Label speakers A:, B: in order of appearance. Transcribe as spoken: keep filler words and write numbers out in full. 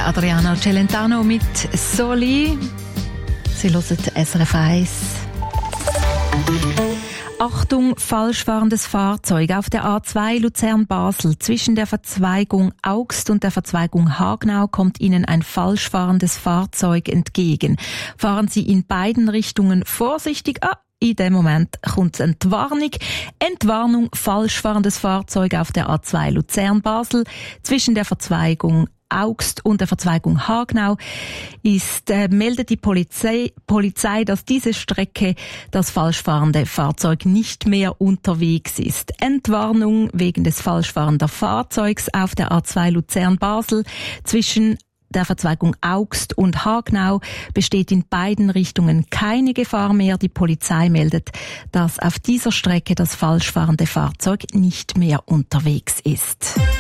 A: der Adriano Celentano mit Soli. Sie hören S R F eins. Achtung, falsch fahrendes Fahrzeug auf der A zwei Luzern-Basel. Zwischen der Verzweigung Augst und der Verzweigung Hagnau kommt Ihnen ein falsch fahrendes Fahrzeug entgegen. Fahren Sie in beiden Richtungen vorsichtig. Ah, in dem Moment kommt Entwarnung. Entwarnung, falsch fahrendes Fahrzeug auf der A zwei Luzern-Basel. Zwischen der Verzweigung Augst und der Verzweigung Hagnau ist, äh, meldet die Polizei, Polizei, dass diese Strecke das falsch fahrende Fahrzeug nicht mehr unterwegs ist. Entwarnung wegen des falsch fahrenden Fahrzeugs auf der A zwei Luzern-Basel zwischen der Verzweigung Augst und Hagnau besteht in beiden Richtungen keine Gefahr mehr. Die Polizei meldet, dass auf dieser Strecke das falsch fahrende Fahrzeug nicht mehr unterwegs ist.